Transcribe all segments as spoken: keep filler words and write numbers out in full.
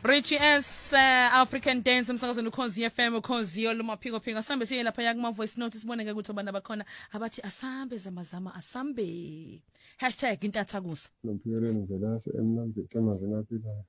Richie S uh, African Dance umsakazweni uKhozi F M uKhozi olumaphiko phiko asambe siye lapha yakuma voice note siboneke ukuthi abantu abakhona abathi asambe zamazama asambe hashtag intathakusa Nomphiyeleni Mvelase emnambithe emazini aphilayo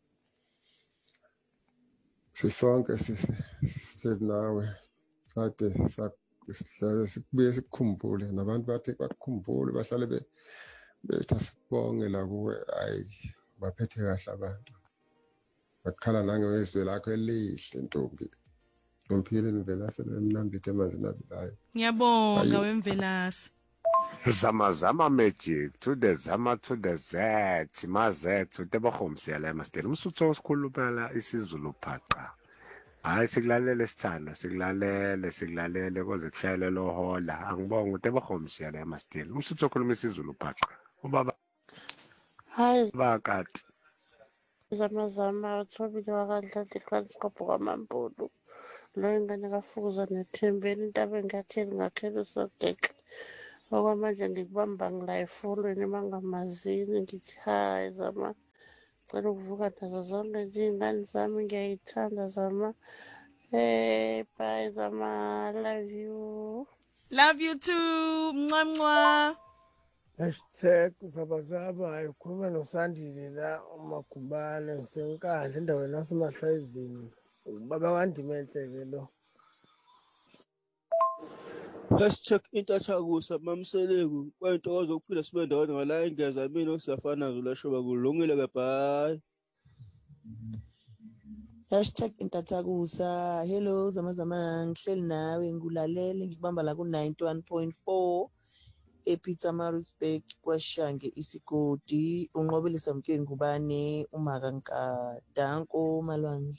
sisonke sisihleli nawe kade sihlale sikubuye sikukhumbule nabantu bathi bakukhumbule bahlale be betha sibonge la kuwe ayi baphethe kahle abantu bakhala nangezwe lakho elihle ntombi Nomphiyeleni Mvelase emnambithe emazini aphilayo ngiyabonga wemvelase Zama zama magic to the zama to the z mazethu tebahomsiyala emasteli umsutho osikhulumela isiZulu phaqa hayi sikulalele sithanda sikulalele sikulalele koze kushayele lo hola angibonga ukuthi tebahomsiyala emasteli umsutho okhuluma isiZulu phaqa ubaba hayi bakati zama zama uthobile wakadlala kwaNsikopho kwaMampulu lo ingane kafukuza nethembeni into abengatheli ngakhela usogeka okwamanje ngikubamba ngila efolweni emangamazini ngithi hayi zama cela ukuvuka nazo zonke nje ingane zami ngiyayithanda zama hey bye zama love you love you too mncamncwa Hashtag zabazaba ayikhuluma noSandile la uMagubane ngisenkandla endaweni nasemahlazini baba wandimenhle ke lo Hashtag intathakusa mamseleku kwayintokozo ukuphila sibe ndawonye ngala ingeza mina osafana nazo lashoba kulungile ke bye Hashtag intathakusa hello zamazama ngihleli nawe ngulalele ngikubamba la ku ninety-one point four ePietermaritzburg kwaShange isigodi unqobile samkeni ngubane umaka nkadanko malwandle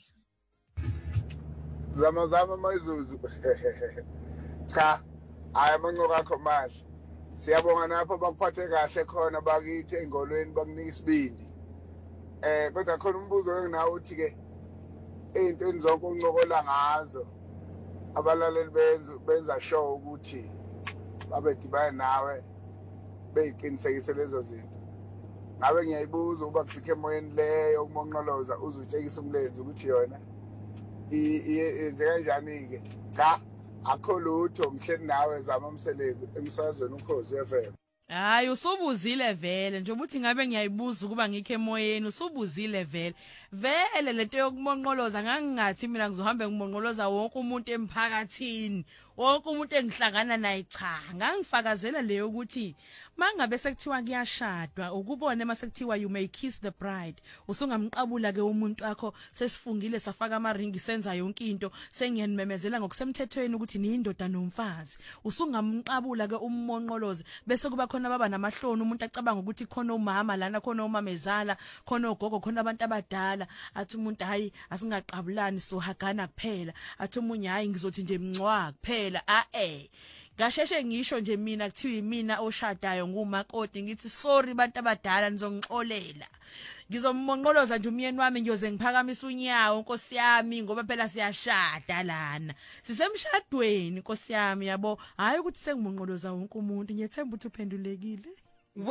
Zama zama mayizuzu cha ayamancoka akho mahle siyabonga napho bakuphathe kahle khona bakithi engolweni bakunika isibindi eh kodwa khona umbuzo enginawo uthi ke into zonke uncokola ngazo abalaleli benza benza show ukuthi babedibana nawe beyiqinisekise lezo zinto ngabe ngiyayibuza uba kusikhe emoyeni leyo ukumonqoloza uzutshekisa umlenze ukuthi yona iyenze kanjani ke cha akho lutho mhleli nawe zama umseleko emsazweni uKhozi F M hayi usubuzile vele nje ubuthi ngabe ngiyayibuza ukuba ngikho emoyeni usubuzile vele vele lento yokumonqoloza ngangingathi mina ngizohambe ngimonqoloza wonke umuntu emphakathini wonke umuntu engihlangana naye cha ngangifakazela leyo ukuthi mangabe sekuthiwa kuyashadwa ukubone masekuthiwa you may kiss the bride usungamqabula ke umuntu wakho sesifungile safaka amaringi senza yonke into sengiyanimemezela ngokusemthethweni ukuthi niyindoda nomfazi usungamqabula ke ummonqolozi bese kuba khona baba namahloni umuntu acabanga ukuthi khona umama lana khona umama ezala khona ugogo khona abantu abadala athi umuntu hayi asingaqabulani sohagana kuphela athi umunye hayi ngizothi nje mncwa kuphela a eh ngasheshe ngisho nje mina kuthiwa imina oshadayo ngumakoti ngithi sorry bantu abadala nizongixolela ngizommonqoloza nje umyeni wami ngiyoze ngiphakamisa unyawo Nkosi yami ngoba phela siyashada lana sisemshadweni Nkosi yami yabo hayi ukuthi sengimonqoloza wonke umuntu ngiyethemba ukuthi uphendulekile